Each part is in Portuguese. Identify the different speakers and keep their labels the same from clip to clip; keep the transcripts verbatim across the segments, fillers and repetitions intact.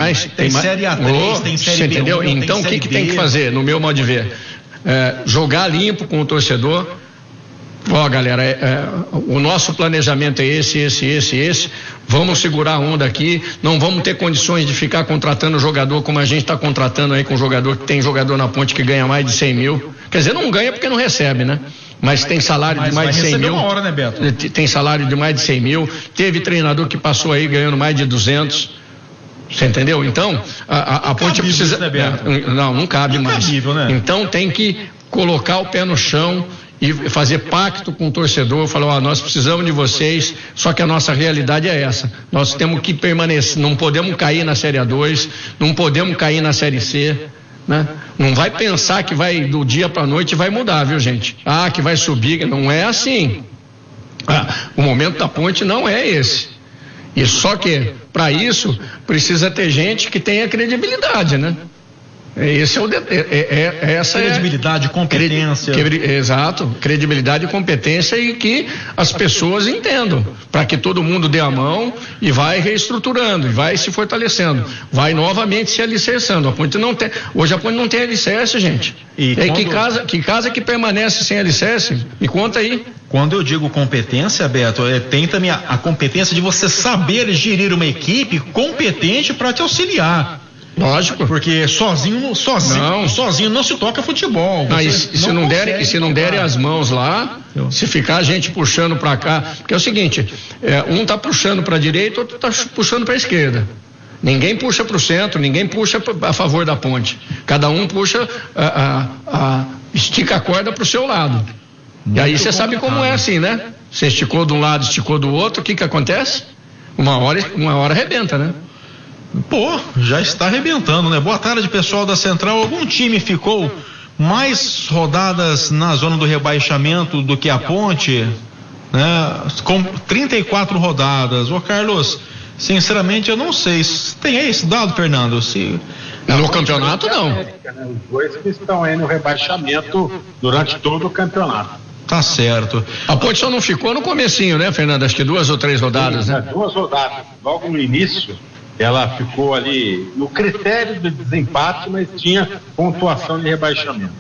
Speaker 1: mais.
Speaker 2: Tem,
Speaker 1: tem
Speaker 2: série A três, oh, tem série B um,
Speaker 1: entendeu?
Speaker 2: tem
Speaker 1: Então o que, que
Speaker 2: B.
Speaker 1: tem que fazer, no meu modo de ver? É, jogar limpo com o torcedor. Ó, galera, é, é, o nosso planejamento é esse, esse, esse, esse. Vamos segurar a onda aqui. Não vamos ter condições de ficar contratando jogador como a gente está contratando aí com jogador que tem jogador na Ponte que ganha mais de cem mil. Quer dizer, não ganha porque não recebe, né? Mas tem salário
Speaker 2: Mas
Speaker 1: de mais de cem mil.
Speaker 2: Uma hora, né, Beto?
Speaker 1: Tem salário de mais de cem mil. Teve treinador que passou aí ganhando mais de duzentos. Você entendeu? Então, a, a, a Ponte precisa.
Speaker 2: Isso, né, Beto?
Speaker 1: Não, não cabe mais.
Speaker 2: Incabível, né?
Speaker 1: Então tem que colocar o pé no chão e fazer pacto com o torcedor, falar, ó, nós precisamos de vocês, só que a nossa realidade é essa, nós temos que permanecer, não podemos cair na Série A dois, não podemos cair na Série C, né? Não vai pensar que vai do dia para a noite vai mudar, viu, gente? Ah, que vai subir, não é assim. Ah, o momento da Ponte não é esse. E só que, para isso, precisa ter gente que tenha credibilidade, né? Esse é o de, é, é, é essa
Speaker 2: credibilidade,
Speaker 1: é,
Speaker 2: competência.
Speaker 1: Credi, exato, credibilidade e competência, e que as pessoas entendam, para que todo mundo dê a mão e vai reestruturando, e vai se fortalecendo, vai novamente se alicerçando. A Ponte não tem, hoje a Ponte não tem alicerce, gente. E é, quando... que casa que casa que permanece sem alicerce? Me conta aí.
Speaker 2: Quando eu digo competência, Beto, é, tem também a, a competência de você saber gerir uma equipe competente para te auxiliar.
Speaker 1: Lógico.
Speaker 2: Porque sozinho, sozinho, não. sozinho não se toca futebol.
Speaker 1: Não, e se não, não derem, se não derem as mãos lá, eu. se ficar a gente puxando para cá, porque é o seguinte, é, um tá puxando para a direita, outro tá puxando para a esquerda. Ninguém puxa para o centro, ninguém puxa a favor da Ponte. Cada um puxa, a, a, a, estica a corda para o seu lado. Muito e aí você sabe como é assim, né? Você esticou de um lado, esticou do outro, o que que acontece? Uma hora, uma hora arrebenta, né?
Speaker 2: Pô, já está arrebentando, né? Boa tarde, pessoal da Central. Algum time ficou mais rodadas na zona do rebaixamento do que a Ponte, né? Com trinta e quatro rodadas. Ô, Carlos, sinceramente eu não sei. Tem aí esse dado, Fernando? Se...
Speaker 1: No campeonato, não.
Speaker 3: Os dois que estão aí no rebaixamento durante todo o campeonato.
Speaker 2: Tá certo.
Speaker 1: A Ponte só não ficou no comecinho, né, Fernando? Acho que duas ou três rodadas,
Speaker 3: Sim,
Speaker 1: né?
Speaker 3: Duas rodadas. Logo no início, ela ficou ali no critério do desempate, mas tinha pontuação de rebaixamento.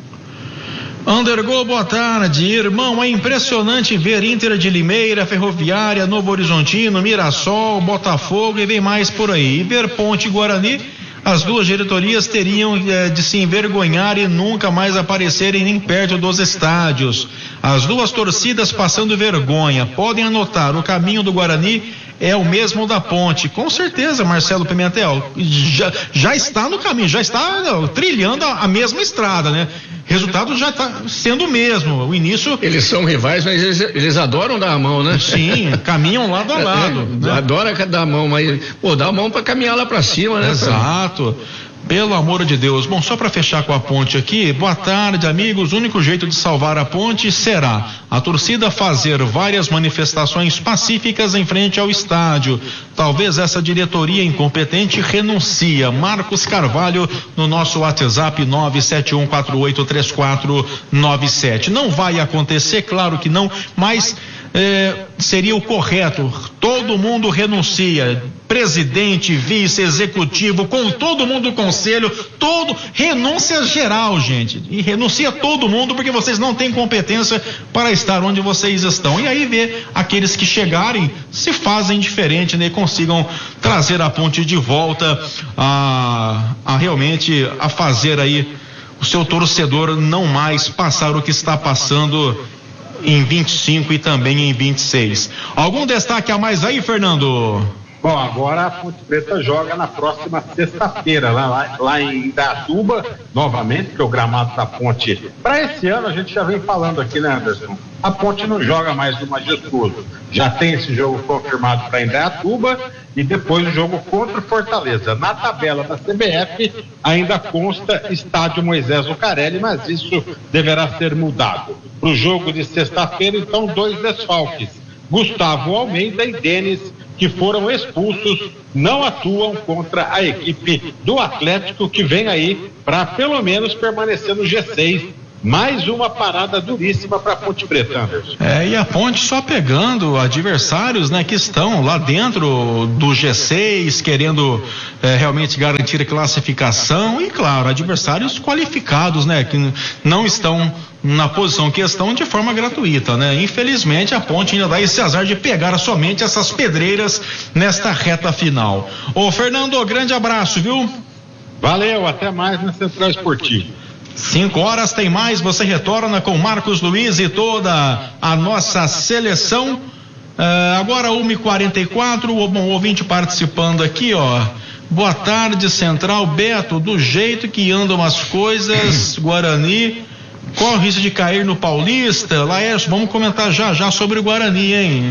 Speaker 2: Andergol, boa tarde, irmão. É impressionante ver Inter de Limeira, Ferroviária, Novo Horizontino, Mirassol, Botafogo e vem mais por aí. E ver Ponte e Guarani, as duas diretorias teriam eh, de se envergonhar e nunca mais aparecerem nem perto dos estádios. As duas torcidas passando vergonha. Podem anotar, o caminho do Guarani é o mesmo da Ponte, com certeza, Marcelo Pimentel, já, já está no caminho, já está não, trilhando a, a mesma estrada, né? Resultado já está sendo o mesmo, o início...
Speaker 1: Eles são rivais, mas eles, eles adoram dar a mão, né?
Speaker 2: Sim, caminham lado a lado.
Speaker 1: É, né? Adora dar a mão, mas, pô, dá a mão para caminhar lá para cima, né?
Speaker 2: Exato. Pelo amor de Deus. Bom, só para fechar com a Ponte aqui, boa tarde, amigos. O único jeito de salvar a Ponte será a torcida fazer várias manifestações pacíficas em frente ao estádio. Talvez essa diretoria incompetente renuncia. Marcos Carvalho no nosso WhatsApp nove sete um quatro oito três quatro nove sete. Não vai acontecer, claro que não, mas é, seria o correto. Todo mundo renuncia. Presidente, vice, executivo, com todo mundo do conselho, todo, renúncia geral, gente, e renuncia todo mundo porque vocês não têm competência para estar onde vocês estão, e aí vê aqueles que chegarem, se fazem diferente, né, e consigam trazer a Ponte de volta a, a realmente a fazer aí o seu torcedor não mais passar o que está passando em vinte e cinco e também em vinte e seis. Algum destaque a mais aí, Fernando?
Speaker 3: Bom, agora a Ponte Preta joga na próxima sexta-feira, lá, lá, lá em Indaiatuba, novamente, porque o gramado da Ponte, para esse ano a gente já vem falando aqui, né, Anderson? A Ponte não joga mais no Majestoso, já tem esse jogo confirmado para Indaiatuba e depois o jogo contra o Fortaleza. Na tabela da C B F ainda consta estádio Moisés Lucarelli, mas isso deverá ser mudado. Para o jogo de sexta-feira, então, dois desfalques, Gustavo Almeida e Denis, que foram expulsos, não atuam contra a equipe do Atlético, que vem aí para pelo menos permanecer no G seis mais uma parada duríssima para a Ponte Preta, Anderson.
Speaker 2: É, e a Ponte só pegando adversários, né, que estão lá dentro do G seis, querendo é, realmente garantir a classificação, e claro, adversários qualificados, né, que não estão na posição que estão de forma gratuita, né? Infelizmente a Ponte ainda dá esse azar de pegar somente essas pedreiras nesta reta final. Ô Fernando, grande abraço, viu?
Speaker 3: Valeu, até mais na Central Esportiva.
Speaker 2: Cinco horas tem mais, você retorna com Marcos Luiz e toda a nossa seleção. Uh, agora uma e quarenta e quatro, o bom ouvinte participando aqui, ó. Boa tarde, Central. Beto, do jeito que andam as coisas, Guarani corre o risco de cair no Paulista. Laércio, vamos comentar já já sobre o Guarani, hein?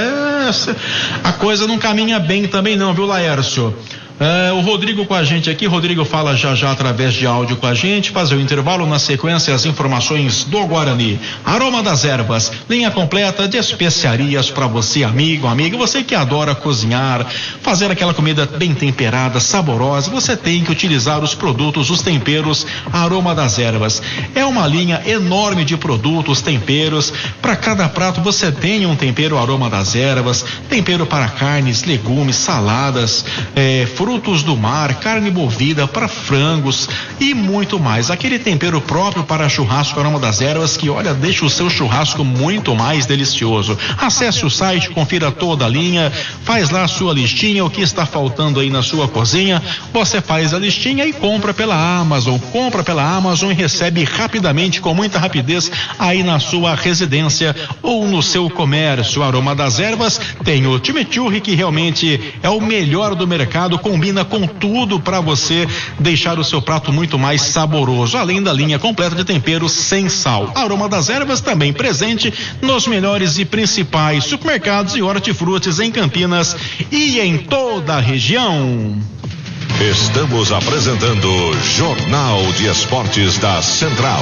Speaker 2: É, a coisa não caminha bem também não, viu, Laércio? É, o Rodrigo com a gente aqui, Rodrigo fala já já através de áudio com a gente, fazer o intervalo, na sequência as informações do Guarani. Aroma das Ervas, linha completa de especiarias para você, amigo, amiga, você que adora cozinhar, fazer aquela comida bem temperada, saborosa, você tem que utilizar os produtos, os temperos Aroma das Ervas. É uma linha enorme de produtos, temperos, para cada prato você tem um tempero Aroma das Ervas, tempero para carnes, legumes, saladas, é, frutas frutos do mar, carne bovina para frangos e muito mais. Aquele tempero próprio para churrasco Aroma das Ervas que, olha, deixa o seu churrasco muito mais delicioso. Acesse o site, confira toda a linha, faz lá a sua listinha, o que está faltando aí na sua cozinha, você faz a listinha e compra pela Amazon, compra pela Amazon e recebe rapidamente, com muita rapidez, aí na sua residência ou no seu comércio. Aroma das Ervas tem o chimichurri, que realmente é o melhor do mercado, com combina com tudo para você deixar o seu prato muito mais saboroso, além da linha completa de temperos sem sal. Aroma das Ervas também presente nos melhores e principais supermercados e hortifrutis em Campinas e em toda a região.
Speaker 4: Estamos apresentando Jornal de Esportes da Central.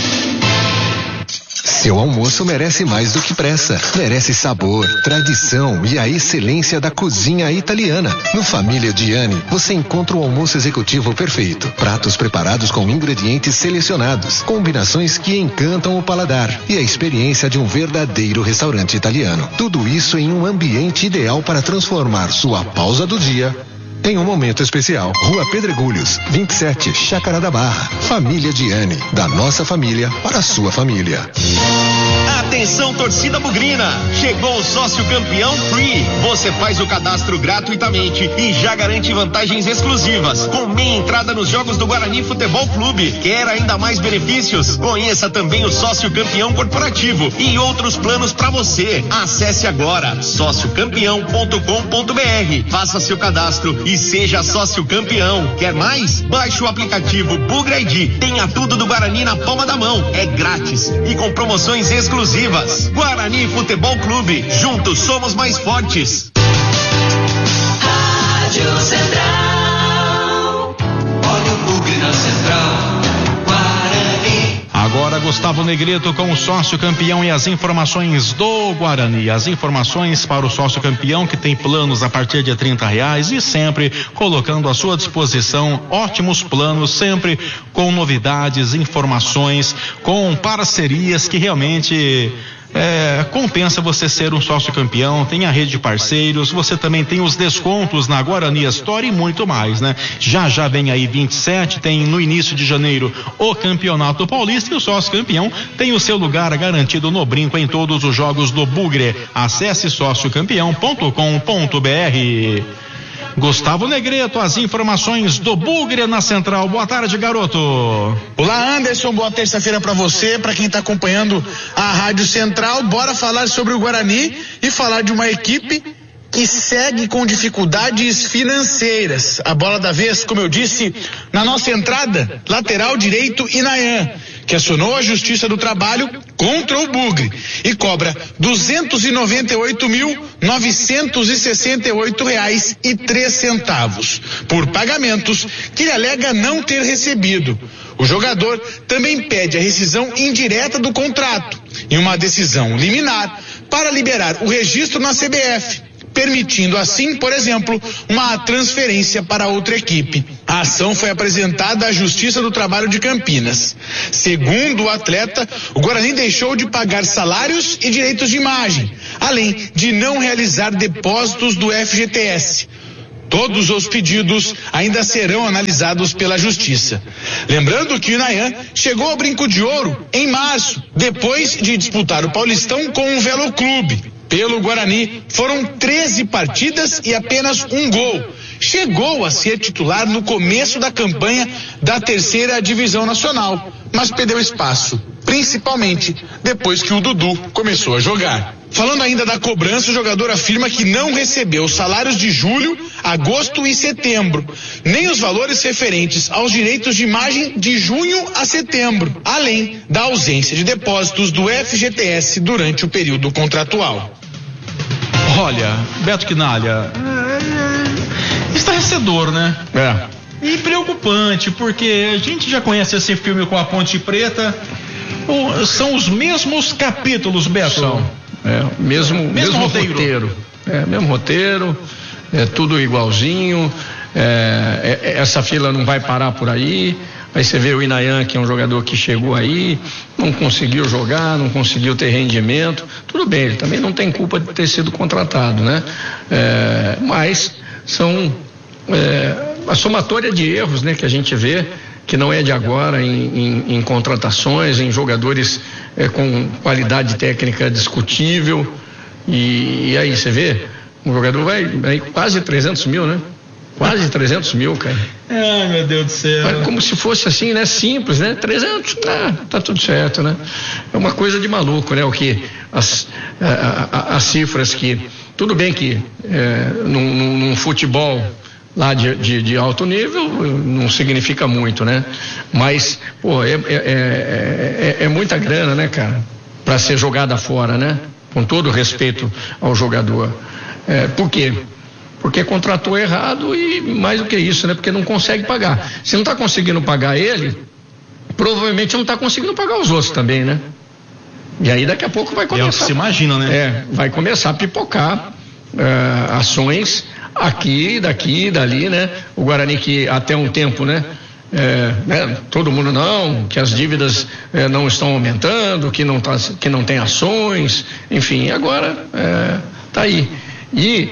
Speaker 5: Seu almoço merece mais do que pressa. Merece sabor, tradição e a excelência da cozinha italiana. No Família Gianni, você encontra o almoço executivo perfeito. Pratos preparados com ingredientes selecionados. Combinações que encantam o paladar. E a experiência de um verdadeiro restaurante italiano. Tudo isso em um ambiente ideal para transformar sua pausa do dia em um momento especial. Rua Pedregulhos, vinte e sete, Chácara da Barra. Família Gianni, da nossa família para a sua família.
Speaker 6: Atenção, torcida bugrina, chegou o sócio campeão Free. Você faz o cadastro gratuitamente e já garante vantagens exclusivas, com meia entrada nos jogos do Guarani Futebol Clube. Quer ainda mais benefícios? Conheça também o sócio campeão corporativo e outros planos para você. Acesse agora sócio campeão ponto com ponto br, faça seu cadastro e seja sócio campeão. Quer mais? Baixe o aplicativo Bugra I D. Tenha tudo do Guarani na palma da mão. É grátis e com promoções exclusivas. Guarani Futebol Clube. Juntos somos mais fortes.
Speaker 7: Rádio Central. Olha o Bugre na Central. Guarani.
Speaker 2: Agora Gustavo Negrito com o sócio campeão e as informações do Guarani. As informações para o sócio campeão, que tem planos a partir de trinta reais e sempre colocando à sua disposição ótimos planos, sempre com novidades, informações, com parcerias que realmente É, compensa você ser um sócio campeão. Tem a rede de parceiros, você também tem os descontos na Guarani Store e muito mais, né? Já já vem aí vinte e sete, tem no início de janeiro o Campeonato Paulista e o sócio campeão tem o seu lugar garantido no brinco em todos os jogos do Bugre. Acesse sócio campeão ponto com ponto br. Gustavo Negreto, as informações do Bugre na Central. Boa tarde, garoto.
Speaker 8: Olá, Anderson, boa terça-feira para você, para quem está acompanhando a Rádio Central. Bora falar sobre o Guarani e falar de uma equipe que segue com dificuldades financeiras. A bola da vez, como eu disse, na nossa entrada, lateral direito Inayan, que acionou a Justiça do Trabalho contra o Bugre e cobra duzentos e noventa e oito mil, novecentos e sessenta e oito reais e três centavos por pagamentos que ele alega não ter recebido. O jogador também pede a rescisão indireta do contrato e uma decisão liminar para liberar o registro na C B F. permitindo assim, por exemplo, uma transferência para outra equipe. A ação foi apresentada à Justiça do Trabalho de Campinas. Segundo o atleta, o Guarani deixou de pagar salários e direitos de imagem, além de não realizar depósitos do F G T S. Todos os pedidos ainda serão analisados pela Justiça. Lembrando que o Inayan chegou ao Brinco de Ouro em março, depois de disputar o Paulistão com o Velo Clube. Pelo Guarani, foram treze partidas e apenas um gol. Chegou a ser titular no começo da campanha da terceira divisão nacional, mas perdeu espaço, principalmente depois que o Dudu começou a jogar. Falando ainda da cobrança, o jogador afirma que não recebeu os salários de julho, agosto e setembro, nem os valores referentes aos direitos de imagem de junho a setembro, além da ausência de depósitos do F G T S durante o período contratual.
Speaker 2: Olha, Beto Quinalha, é estarrecedor, né?
Speaker 1: É.
Speaker 2: E preocupante, porque a gente já conhece esse filme com a Ponte Preta. São os mesmos capítulos, Beto.
Speaker 1: São. É, mesmo, mesmo, mesmo roteiro. roteiro. É, mesmo roteiro, é tudo igualzinho. É, é, essa fila não vai parar por aí. Aí você vê o Inayan, que é um jogador que chegou aí, não conseguiu jogar, não conseguiu ter rendimento. Tudo bem, ele também não tem culpa de ter sido contratado, né? É, mas são é, a somatória de erros, né, que a gente vê, que não é de agora, em, em, em contratações, em jogadores é, com qualidade técnica discutível. E, e aí você vê, um jogador vai, vai quase trezentos mil, né? Quase trezentos mil, cara.
Speaker 2: Ai, meu Deus do céu.
Speaker 1: Vai como se fosse assim, né? Simples, né? trezentos, ah, tá tudo certo, né? É uma coisa de maluco, né? O que as, a, a, as cifras que, tudo bem que é, num, num, num futebol lá de, de, de alto nível não significa muito, né? Mas, pô, é, é, é, é, é muita grana, né, cara? Para ser jogada fora, né? Com todo respeito ao jogador. É, por quê? Porque contratou errado e mais do que isso, né? Porque não consegue pagar. Se não está conseguindo pagar ele, provavelmente não está conseguindo pagar os outros também, né? E aí daqui a pouco vai começar. É o que
Speaker 2: se imagina, né?
Speaker 1: É, vai começar a pipocar uh, ações aqui, daqui, dali, né? O Guarani que até um tempo, né? É, né? Todo mundo não, que as dívidas é, não estão aumentando, que não, tá, que não tem ações, enfim, agora é, tá aí. E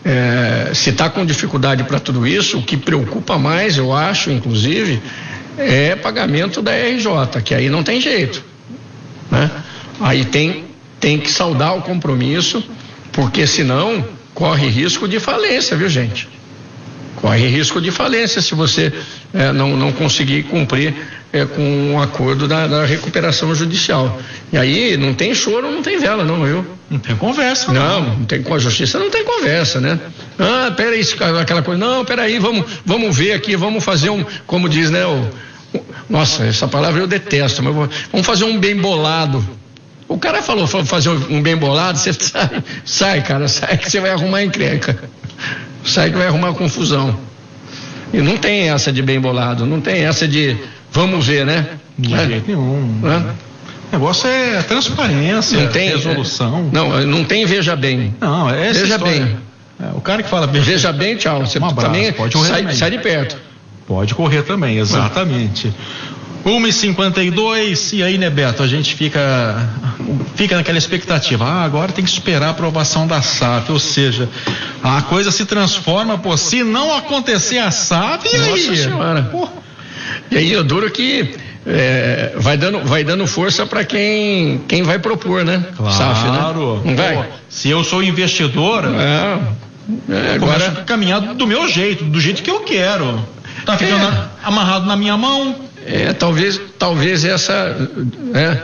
Speaker 1: É, se está com dificuldade para tudo isso, o que preocupa mais, eu acho, inclusive, é pagamento da R J, que aí não tem jeito, né? Aí tem, tem que saldar o compromisso, porque senão corre risco de falência, viu, gente? Corre risco de falência se você é, não, não conseguir cumprir é, com um acordo da, da recuperação judicial. E aí não tem choro, não tem vela, não, viu?
Speaker 2: Não tem conversa.
Speaker 1: Não, não, não tem, com a justiça não tem conversa, né? Ah, peraí, aquela coisa, não, peraí, vamos, vamos ver aqui, vamos fazer um, como diz, né? O, o, nossa, essa palavra eu detesto, mas vamos fazer um bem bolado. O cara falou, fazer um bem bolado, você sai, sai, cara, sai que você vai arrumar encrenca. Sai que vai arrumar confusão. E não tem essa de bem bolado, não tem essa de vamos ver, né?
Speaker 2: De é. jeito nenhum. É. O negócio é transparência, não tem, resolução.
Speaker 1: É, não, não tem veja bem.
Speaker 2: Não, é essa
Speaker 1: veja
Speaker 2: história.
Speaker 1: bem.
Speaker 2: É, o cara que fala
Speaker 1: veja, veja bem, tchau. Você
Speaker 2: um abraço,
Speaker 1: também
Speaker 2: pode correr
Speaker 1: sai,
Speaker 2: também.
Speaker 1: sai de perto.
Speaker 2: Pode correr também, exatamente. uma e cinquenta e dois, e aí, né, Beto, a gente fica fica naquela expectativa, ah, agora tem que esperar a aprovação da S A F, ou seja, a coisa se transforma, pô, se não acontecer a S A F, e aí?
Speaker 1: Nossa senhora. Pô. E aí, eu duro que é, vai, dando, vai dando força para quem, quem vai propor, né?
Speaker 2: Claro.
Speaker 1: S A F, né? Não vai?
Speaker 2: Pô, se eu sou investidor,
Speaker 1: é, é, agora
Speaker 2: caminhar do meu jeito, do jeito que eu quero. Tá ficando é. amarrado na minha mão.
Speaker 1: É, talvez, talvez essa, é,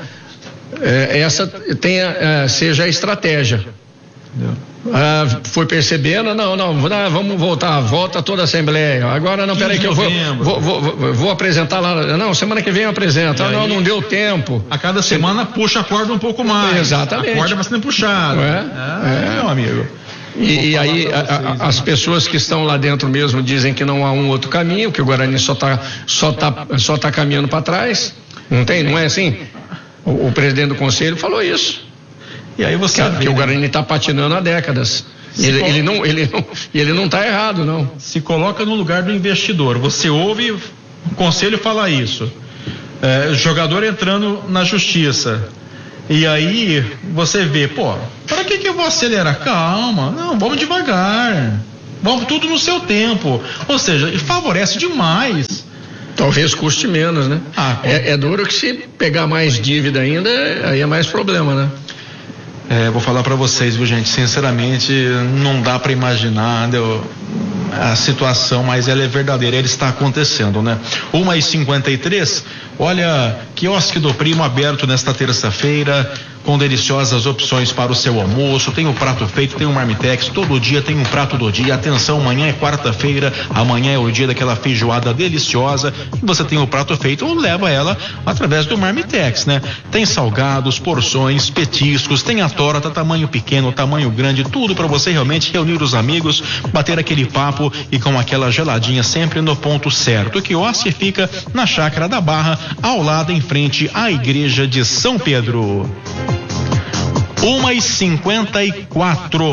Speaker 1: é, essa tenha, é, seja a estratégia. Ah, foi percebendo, não, não, não, vamos voltar, volta toda a Assembleia. Agora não, peraí que eu vou, vou, vou, vou, vou apresentar lá. Não, semana que vem eu apresento. Ah, não, não deu tempo.
Speaker 2: A cada semana puxa a corda um pouco mais.
Speaker 1: Exatamente.
Speaker 2: A corda vai sendo puxada.
Speaker 1: É,
Speaker 2: é, é meu amigo.
Speaker 1: E, e aí a, a, as pessoas que estão lá dentro mesmo dizem que não há um outro caminho, que o Guarani só está só tá, só tá caminhando para trás. Não tem, não é assim? O, o presidente do conselho falou isso.
Speaker 2: E aí você
Speaker 1: que,
Speaker 2: vê,
Speaker 1: que o Guarani está patinando há décadas. Ele, ele não, ele não, ele não está errado, não.
Speaker 2: Se coloca no lugar do investidor. Você ouve o conselho falar isso. É, jogador entrando na justiça. E aí você vê, pô, para que que eu vou acelerar? Calma, não, vamos devagar. Vamos tudo no seu tempo. Ou seja, favorece demais.
Speaker 1: Talvez custe menos, né?
Speaker 2: Ah,
Speaker 1: é, é duro que se pegar mais dívida ainda, aí é mais problema, né?
Speaker 2: É, vou falar para vocês, viu, gente? Sinceramente, não dá para imaginar deu, a situação, mas ela é verdadeira, ela está acontecendo, né? uma e cinquenta e três, olha, quiosque do Primo aberto nesta terça-feira, com deliciosas opções para o seu almoço, tem o prato feito, tem o Marmitex, todo dia tem um prato do dia. Atenção, amanhã é quarta-feira, amanhã é o dia daquela feijoada deliciosa, e você tem o prato feito ou leva ela através do Marmitex, né? Tem salgados, porções, petiscos, tem a torta, tamanho pequeno, tamanho grande, tudo para você realmente reunir os amigos, bater aquele papo e com aquela geladinha sempre no ponto certo. O quiosque fica na Chácara da Barra, ao lado em frente à Igreja de São Pedro. uma e cinquenta e quatro.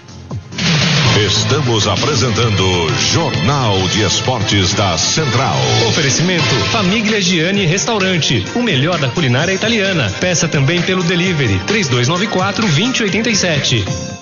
Speaker 4: Estamos apresentando Jornal de Esportes da Central.
Speaker 9: Oferecimento Família Gianni Restaurante, o melhor da culinária italiana. Peça também pelo delivery três dois nove quatro, dois zero oito sete.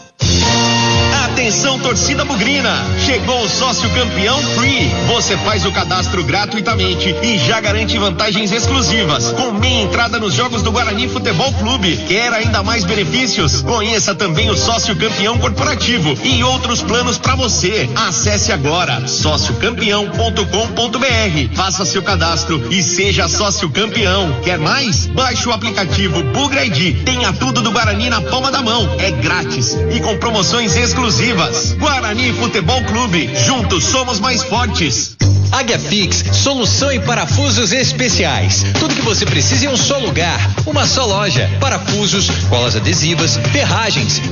Speaker 6: Atenção, torcida bugrina! Chegou o sócio campeão Free. Você faz o cadastro gratuitamente e já garante vantagens exclusivas, com meia entrada nos jogos do Guarani Futebol Clube. Quer ainda mais benefícios? Conheça também o sócio campeão corporativo e outros planos para você. Acesse agora sócio campeão ponto com ponto br. Faça seu cadastro e seja sócio campeão. Quer mais? Baixe o aplicativo Bugra I D. Tenha tudo do Guarani na palma da mão. É grátis e com promoções exclusivas. Guarani Futebol Clube, juntos somos mais fortes.
Speaker 10: Águia Fix, solução em parafusos especiais. Tudo que você precisa em um só lugar, uma só loja. Parafusos, colas adesivas, ferragens,